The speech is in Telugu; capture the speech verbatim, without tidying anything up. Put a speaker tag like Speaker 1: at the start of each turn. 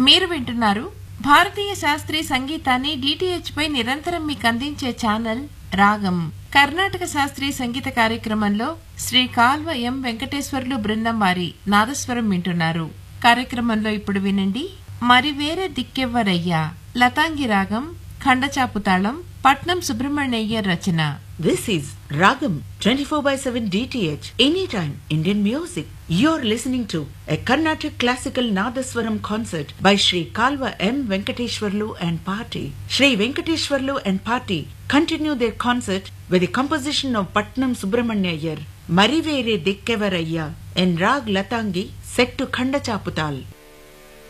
Speaker 1: మీరు వింటున్నారు భారతీయ శాస్త్రీయ సంగీతాన్ని డిటిహెచ్ పై నిరంతరం మీకు అందించే ఛానల్ రాగం. కర్ణాటక శాస్త్రీయ సంగీత కార్యక్రమంలో శ్రీ కాల్వ ఎం వెంకటేశ్వర్లు బృందం వారి నాదస్వరం వింటున్నారు. కార్యక్రమంలో ఇప్పుడు వినండి మరి వేరే దిక్కెవ్వరయ్యా, లతాంగి రాగం, ఖండచాపుతాళం, పట్నం సుబ్రహ్మణ్యయ్యర్ రచన.
Speaker 2: This is Ragam twenty-four by seven D T H, anytime Indian music. You're listening to a Carnatic classical Nadaswaram concert by Sri Kalva M. Venkateshwarlu and Party. Sri Venkateshwarlu and Party continue their concert with a composition of Patnam Subramanyayar, Marivere Dikkevarayya, and Rag Latangi set to Khandachaputal.